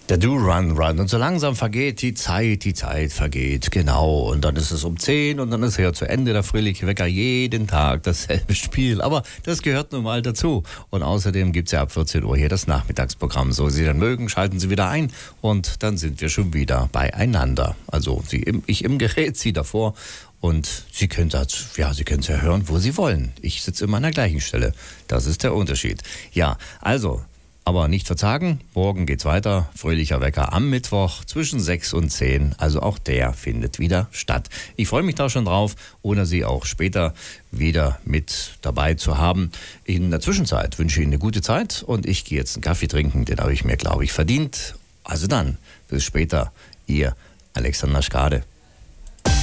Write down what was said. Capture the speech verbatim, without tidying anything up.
Der Do Run Run. Und so langsam vergeht die Zeit, die Zeit vergeht, genau. Und dann ist es um zehn und dann ist ja zu Ende der fröhliche Wecker. Jeden Tag dasselbe Spiel. Aber das gehört nun mal dazu. Und außerdem gibt es ja ab vierzehn Uhr hier das Nachmittagsprogramm. So Sie dann mögen, schalten Sie wieder ein und dann sind wir schon wieder beieinander. Also Sie im, ich im Gerät, Sie davor. Und Sie können das, ja, Sie können es ja hören, wo Sie wollen. Ich sitze immer an der gleichen Stelle. Das ist der Unterschied. Ja, also... Aber nicht verzagen, morgen geht's weiter. Fröhlicher Wecker am Mittwoch zwischen sechs und zehn. Also auch der findet wieder statt. Ich freue mich da schon drauf, ohne Sie auch später wieder mit dabei zu haben. In der Zwischenzeit wünsche ich Ihnen eine gute Zeit und ich gehe jetzt einen Kaffee trinken. Den habe ich mir, glaube ich, verdient. Also dann, bis später. Ihr Alexander Skade.